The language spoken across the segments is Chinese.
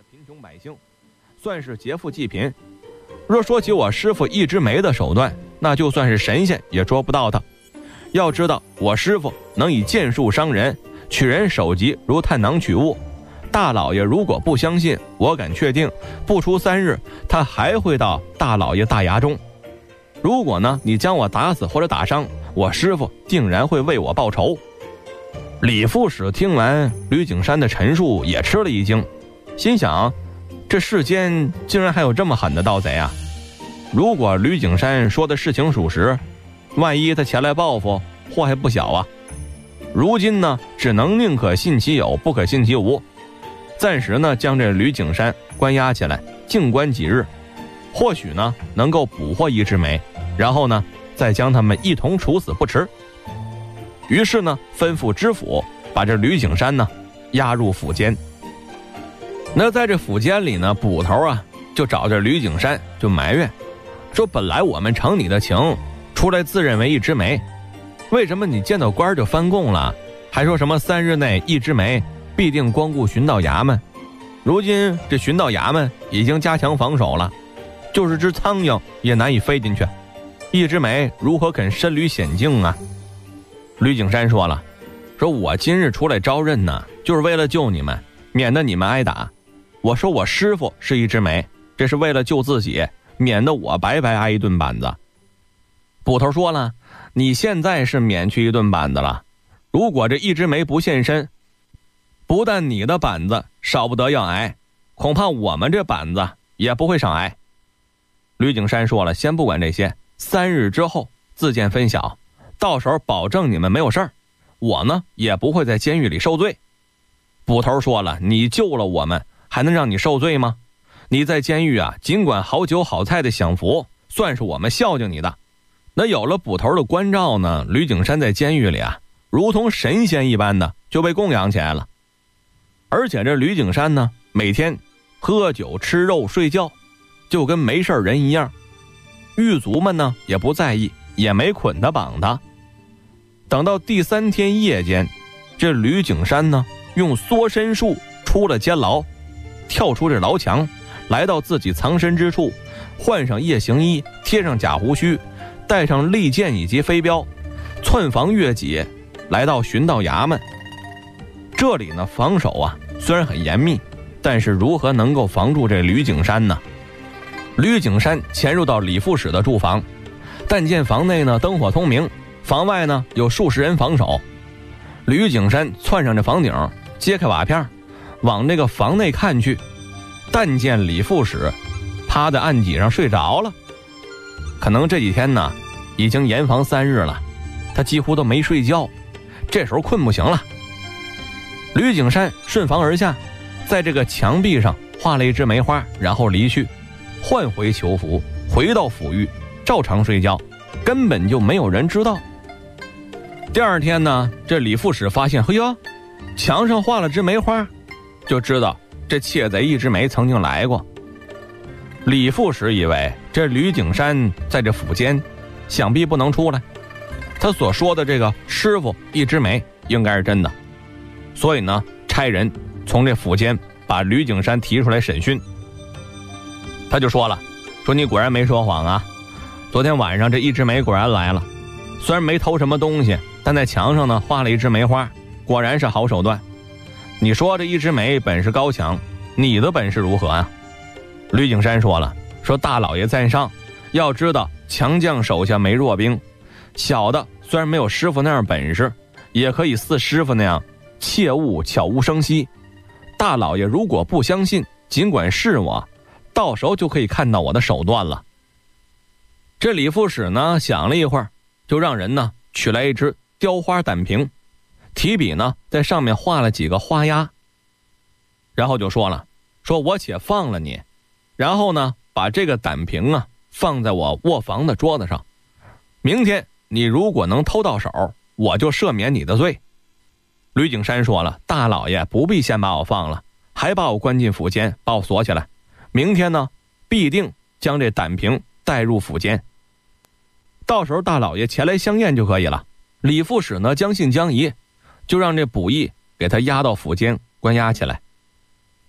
贫穷百姓，算是劫富济贫。若说起我师傅一枝梅的手段，那就算是神仙也捉不到他。要知道我师傅能以剑术伤人，取人首级如探囊取物。大老爷如果不相信，我敢确定不出3日，他还会到大老爷大衙中。如果呢你将我打死或者打伤，我师傅定然会为我报仇。李副使听完吕景山的陈述也吃了一惊，心想这世间竟然还有这么狠的盗贼啊！如果吕景山说的事情属实，万一他前来报复，祸害不小啊。如今呢只能宁可信其有，不可信其无，暂时呢将这吕景山关押起来，静关几日，或许呢能够捕获一枝梅，然后呢再将他们一同处死不迟。于是呢吩咐知府把这吕景山呢押入府监。那在这府监里呢，捕头啊就找这吕景山就埋怨说，本来我们承你的情，出来自认为一枝梅，为什么你见到官就翻供了，还说什么3日内一枝梅必定光顾巡道衙门？如今这巡道衙门已经加强防守了，就是只苍蝇也难以飞进去，一枝梅如何肯身履险境啊？吕景山说了，说我今日出来招认呢，就是为了救你们，免得你们挨打。我说我师傅是一枝梅，这是为了救自己，免得我白白挨一顿板子。捕头说了，你现在是免去一顿板子了，如果这一枝梅不现身，不但你的板子少不得要挨，恐怕我们这板子也不会少挨。吕景山说了，先不管这些，3日之后自见分晓，到时候保证你们没有事儿，我呢也不会在监狱里受罪。捕头说了，你救了我们，还能让你受罪吗？你在监狱啊，尽管好酒好菜的享福，算是我们孝敬你的。那有了捕头的关照呢，吕景山在监狱里啊，如同神仙一般的就被供养起来了。而且这吕景山呢，每天喝酒吃肉睡觉，就跟没事人一样。狱卒们呢也不在意，也没捆他绑他。等到第3天夜间，这吕景山呢用缩身术出了监牢，跳出这牢墙，来到自己藏身之处，换上夜行衣，贴上假胡须，带上利剑以及飞镖，窜房越脊，来到巡道衙门。这里呢防守啊虽然很严密，但是如何能够防住这吕景山呢？吕景山潜入到李副使的住房，但见房内呢灯火通明，房外呢有数十人防守。吕景山窜上这房顶，揭开瓦片，往那个房内看去，但见李副使趴在案几上睡着了。可能这几天呢已经严防3日了，他几乎都没睡觉，这时候困不行了。吕景山顺房而下，在这个墙壁上画了一枝梅花，然后离去，换回囚服，回到府狱，照常睡觉，根本就没有人知道。第2天呢，这李副使发现，嘿呦，墙上画了枝梅花，就知道这窃贼一枝梅曾经来过。李副使以为这吕景山在这府监想必不能出来，他所说的这个师傅一枝梅应该是真的，所以呢差人从这府监把吕景山提出来审讯。他就说了，说你果然没说谎啊，昨天晚上这一枝梅果然来了，虽然没偷什么东西，但在墙上呢画了一枝梅花，果然是好手段。你说这一枝梅本事高强，你的本事如何啊？吕景山说了，说大老爷在上，要知道强将手下没弱兵，小的虽然没有师傅那样本事，也可以似师傅那样切勿悄无声息。大老爷如果不相信，尽管是我，到时候就可以看到我的手段了。这李副使呢想了一会儿，就让人呢取来一只雕花胆瓶，提笔呢在上面画了几个花押，然后就说了，说我且放了你，然后呢把这个胆瓶啊放在我卧房的桌子上，明天你如果能偷到手，我就赦免你的罪。吕景山说了，大老爷不必先把我放了，还把我关进府监，把我锁起来，明天呢必定将这胆瓶带入府监，到时候大老爷前来相验就可以了。李副使呢将信将疑，就让这捕役给他押到府监关押起来。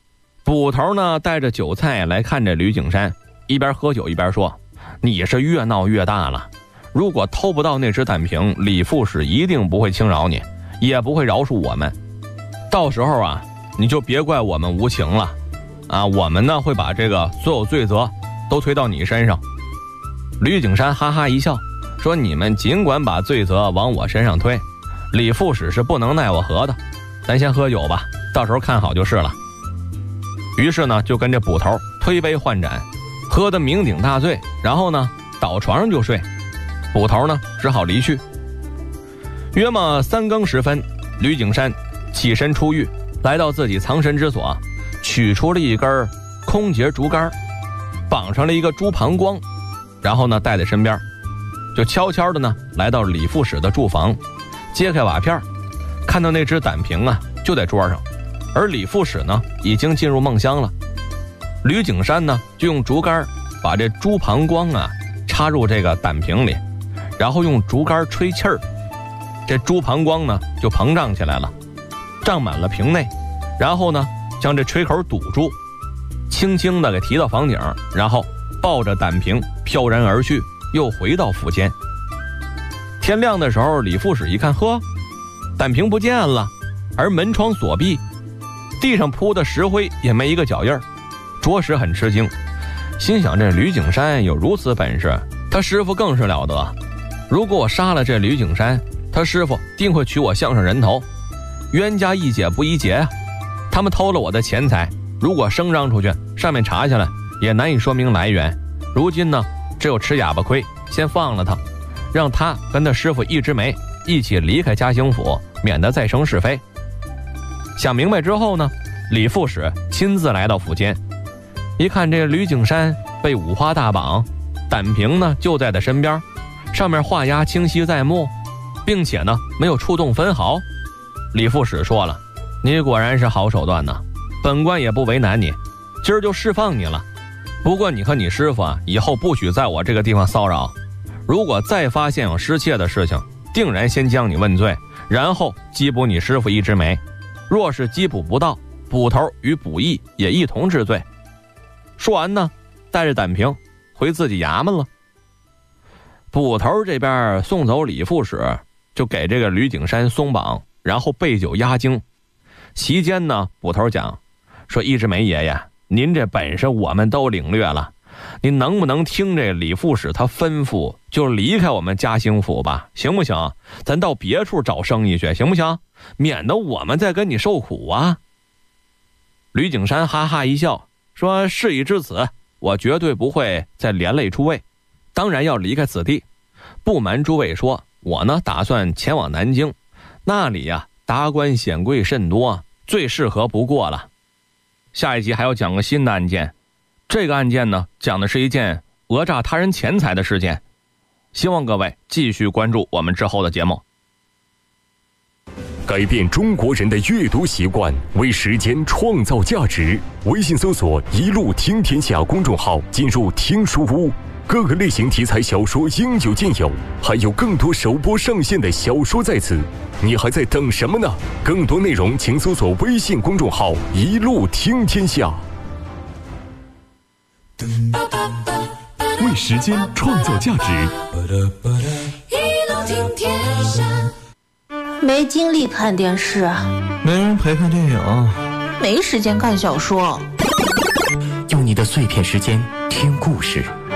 捕头呢带着酒菜来看这吕景山，一边喝酒一边说：“你是越闹越大了，如果偷不到那只胆瓶，李副使一定不会轻饶你，也不会饶恕我们。到时候啊，你就别怪我们无情了，啊，我们呢会把这个所有罪责都推到你身上。”吕景山哈哈一笑，说：“你们尽管把罪责往我身上推，李副使是不能奈我何的。咱先喝酒吧，到时候看好就是了。”于是呢，就跟这捕头推杯换盏，喝得酩酊大醉，然后呢倒床上就睡。捕头呢只好离去。约莫3更时分，吕景山起身出狱，来到自己藏身之所，取出了一根空节竹竿，绑上了一个猪膀胱，然后呢带在身边，就悄悄的呢来到李副使的住房，揭开瓦片，看到那只胆瓶啊就在桌上，而李副使呢已经进入梦乡了。吕景山呢就用竹竿把这猪膀胱啊插入这个胆瓶里，然后用竹竿吹气儿，这猪膀胱呢就膨胀起来了，胀满了瓶内，然后呢将这吹口堵住，轻轻地给提到房顶，然后抱着胆瓶飘然而去，又回到府间。天亮的时候，李副使一看，呵，胆瓶不见了，而门窗锁闭，地上铺的石灰也没一个脚印儿，着实很吃惊，心想这吕景山有如此本事，他师傅更是了得。如果我杀了这吕景山，他师傅定会取我项上人头，冤家宜解不宜结啊！他们偷了我的钱财，如果声张出去，上面查下来也难以说明来源。如今呢，只有吃哑巴亏，先放了他，让他跟他师傅一枝梅一起离开嘉兴府，免得再生是非。想明白之后呢，李副使亲自来到府间，一看这吕景山被五花大绑，胆瓶呢就在他身边，上面画押清晰在目，并且呢没有触动分毫。李副使说了：“你果然是好手段呢，本官也不为难你，今儿就释放你了。不过你和你师傅啊，以后不许在我这个地方骚扰，如果再发现有失窃的事情，定然先将你问罪，然后缉捕你师傅一枝梅。若是缉捕不到，捕头与捕役也一同治罪。”说完呢，带着胆瓶回自己衙门了。捕头这边送走李副使，就给这个吕景山松绑，然后备酒压惊。席间呢，捕头讲说：“一枝梅爷爷，您这本事我们都领略了，您能不能听这李副使他吩咐，就离开我们嘉兴府吧，行不行？咱到别处找生意去，行不行？免得我们再跟你受苦啊。”吕景山哈哈一笑，说：“事已至此，我绝对不会再连累诸位，当然要离开此地。不瞒诸位说，我呢打算前往南京，那里呀达官显贵甚多，最适合不过了。”下一集还要讲个新的案件，这个案件呢讲的是一件讹诈他人钱财的事件，希望各位继续关注我们之后的节目。 改变中国人的阅读习惯，为时间创造价值。微信搜索“一路听天下”公众号，进入听书屋，各个类型题材小说应有尽有，还有更多首播上线的小说在此，你还在等什么呢？更多内容请搜索微信公众号“一路听天下”。为时间创造价值， 一路听天下。没精力看电视， 没人陪看电影， 没时间看小说， 用你的碎片时间听故事。